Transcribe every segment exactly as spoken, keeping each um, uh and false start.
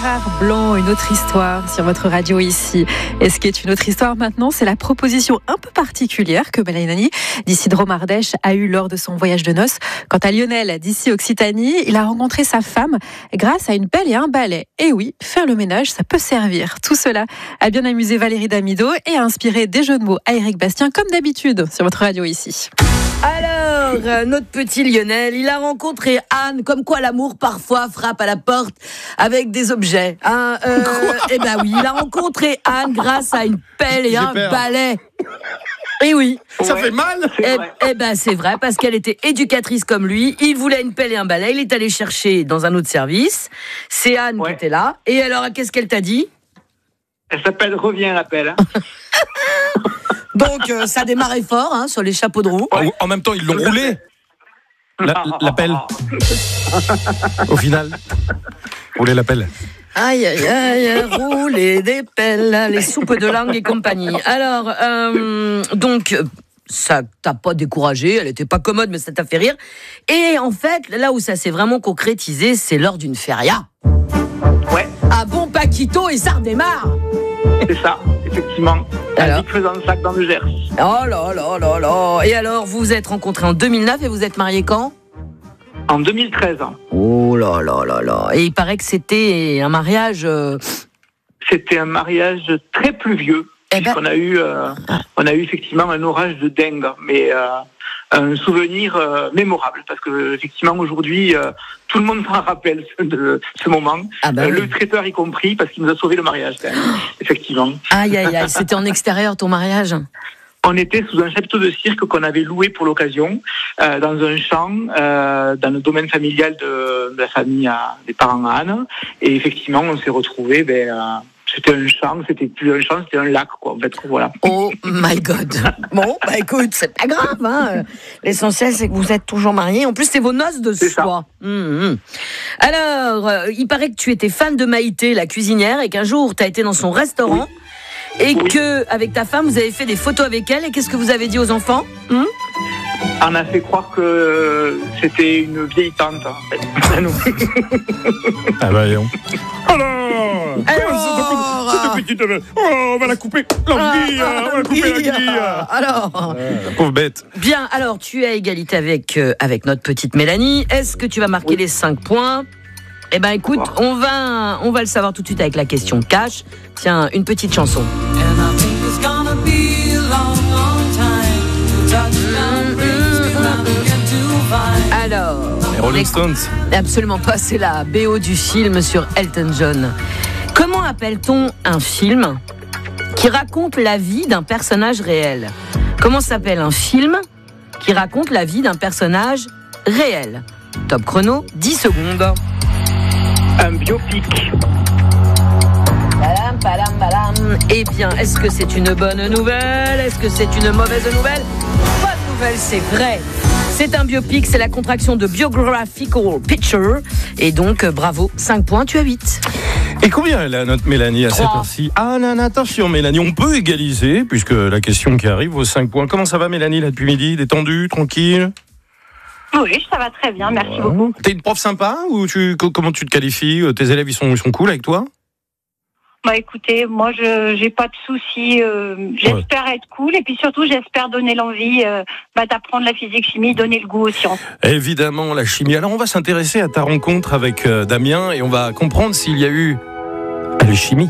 Gérard Blanc, une autre histoire sur votre radio ici. Et ce qui est une autre histoire maintenant, c'est la proposition un peu particulière que Mélanie d'ici Dromardèche a eue lors de son voyage de noces. Quant à Lionel d'ici Occitanie, il a rencontré sa femme grâce à une pelle et un balai. Et oui, faire le ménage, ça peut servir. Tout cela a bien amusé Valérie Damido et a inspiré des jeux de mots à Éric Bastien, comme d'habitude sur votre radio ici. Alors, euh, notre petit Lionel, il a rencontré Anne, comme quoi l'amour parfois frappe à la porte avec des objets. Hein, euh, eh ben oui, il a rencontré Anne grâce à une pelle et J'ai un peur. balai. Et oui. Ça Ouais, fait mal. Eh, eh ben c'est vrai, parce qu'elle était éducatrice comme lui. Il voulait une pelle et un balai. Il est allé chercher dans un autre service. C'est Anne Ouais. qui était là. Et alors, qu'est-ce qu'elle t'a dit? Elle s'appelle Reviens l'appel. Donc, euh, ça démarrait fort hein, sur les chapeaux de roue. En, en même temps, ils l'ont roulé. La- L'appel. Au final. Rouler l'appel. Aïe, aïe, aïe, rouler des pelles, les soupes de langue et compagnie. Alors, euh, donc, ça t'a pas découragé, elle était pas commode, mais ça t'a fait rire. Et en fait, là où ça s'est vraiment concrétisé, c'est lors d'une feria. Ouais, Un bon Paquito et ça redémarre. c'est ça, effectivement. Alors Elle faisant le sac dans le Gers. Oh là là là là. Et alors, vous vous êtes rencontrés en deux mille neuf et vous êtes mariés quand? En deux mille treize. Oh là là là là. Et il paraît que c'était un mariage... euh, C'était un mariage très pluvieux. Eh ben- On a eu, euh, on a eu effectivement un orage de dingue, mais euh, un souvenir euh, mémorable parce que effectivement aujourd'hui euh, tout le monde s'en rappelle de ce moment, Ah bah Euh, oui. le traiteur y compris parce qu'il nous a sauvé le mariage. Quand même. Effectivement, Aïe aïe aïe, c'était en extérieur ton mariage? on était sous un chapiteau de cirque qu'on avait loué pour l'occasion euh, dans un champ euh, dans le domaine familial de, de la famille à, des parents à Anne et effectivement on s'est retrouvés. Ben, euh, c'était un champ, c'était plus un champ, c'était un lac quoi. En fait, voilà. Oh my God. Bon, bah écoute, c'est pas grave. Hein. L'essentiel, c'est que vous êtes toujours mariés. En plus, c'est vos noces de C'est ça. soi. Hum, hum. Alors, euh, il paraît que tu étais fan de Maïté, la cuisinière, et qu'un jour, tu as été dans son restaurant et Oui. que, avec ta femme, vous avez fait des photos avec elle. Et qu'est-ce que vous avez dit aux enfants? Hum On a fait croire que c'était une vieille tante en fait. À nous. Ah bah, non. Oh là. Alors, Cette petite. Oh, on va la couper. L'anguille. On va la couper l'anguille. Alors, La pauvre bête. bien, alors tu es à égalité avec, euh, avec notre petite Mélanie. Est-ce que tu vas marquer Oui. les cinq points? Eh ben écoute, on va, on va le savoir tout de suite avec la question cash. Tiens, une petite chanson. Alors, Les Rolling Stones. absolument pas, c'est la B O du film sur Elton John. Comment appelle-t-on un film qui raconte la vie d'un personnage réel? Comment s'appelle un film qui raconte la vie d'un personnage réel? Top chrono, dix secondes. Un biopic. Padam, padam, padam. Eh bien, est-ce que c'est une bonne nouvelle? Est-ce que c'est une mauvaise nouvelle? Bonne nouvelle, c'est vrai. C'est un biopic, c'est la contraction de biographical picture. Et donc, euh, bravo, cinq points, tu as huit. Et combien elle a notre Mélanie à cette Trois. heure-ci? Ah non, non, attention Mélanie, on peut égaliser puisque la question qui arrive vaut cinq points. Comment ça va Mélanie là depuis midi? Détendue, tranquille? Oui, ça va très bien, merci Ouais. beaucoup. T'es une prof sympa ou tu, co- comment tu te qualifies? Tes élèves ils sont, ils sont cool avec toi? Bah écoutez, moi je j'ai pas de soucis, euh, j'espère être cool et puis surtout j'espère donner l'envie euh, bah, d'apprendre la physique chimie, donner le goût aux sciences. Évidemment, la chimie. Alors, on va s'intéresser à ta rencontre avec euh, Damien et on va comprendre s'il y a eu à la chimie.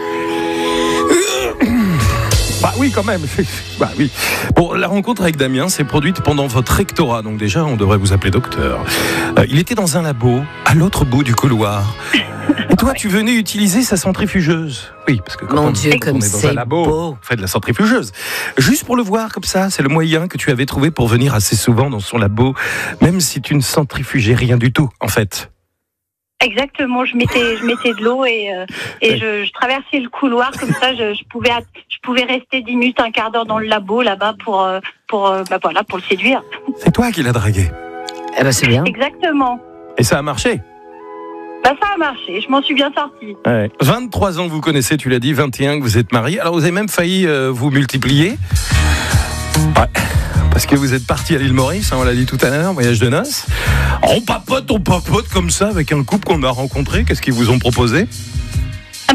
Bah oui, quand même. Bah oui. Bon, la rencontre avec Damien s'est produite pendant votre rectorat, donc déjà, on devrait vous appeler docteur. Euh, il était dans un labo, à l'autre bout du couloir. Et toi, tu venais utiliser sa centrifugeuse. Oui, parce que quand Mon on, Dieu, on comme est dans c'est un labo, beau. on fait de la centrifugeuse. Juste pour le voir comme ça, c'est le moyen que tu avais trouvé pour venir assez souvent dans son labo, même si tu ne centrifugais rien du tout, en fait. Exactement, je mettais je mettais de l'eau et euh, et je, je traversais le couloir comme ça, je, je pouvais att- je pouvais rester dix minutes, un quart d'heure dans le labo là-bas pour euh, pour euh, bah voilà pour le séduire. C'est toi qui l'as dragué. Eh ben, c'est bien. Exactement. Et ça a marché. Bah ça a marché, je m'en suis bien sortie. Ouais. vingt-trois ans que vous connaissez, tu l'as dit, vingt et un que vous êtes mariés. Alors vous avez même failli euh, vous multiplier. Ouais. Parce que vous êtes parti à l'île Maurice, hein, on l'a dit tout à l'heure, voyage de noces. On papote, on papote comme ça avec un couple qu'on a rencontré. Qu'est-ce qu'ils vous ont proposé?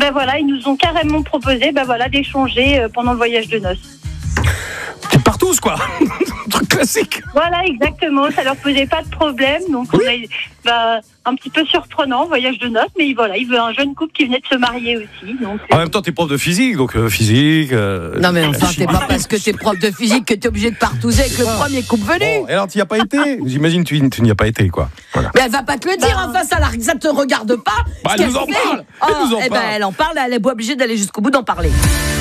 ben voilà, ils nous ont carrément proposé ben voilà, d'échanger euh, pendant le voyage de noces. Tu pars tous, quoi. Un truc classique. Voilà, exactement. Ça leur posait pas de problème. Donc, Oui. on a, bah, un petit peu surprenant, voyage de noces. Mais voilà, il veut un jeune couple qui venait de se marier aussi. Donc, En même temps, t'es prof de physique, donc euh, physique. Euh, Non mais enfin, chimie. t'es pas parce que t'es prof de physique que t'es obligé de partouzer avec le premier couple venu. Bon, et alors, tu n'y as pas été. J'imagine que tu, tu n'y as pas été, quoi. Voilà. Mais elle va pas te le dire, Bah. enfin ça, la, ça te regarde pas. Bah, ce elle nous qu'elle en fait. parle. Elle Oh, nous en eh ben, parle. elle en parle, elle est obligée d'aller jusqu'au bout d'en parler.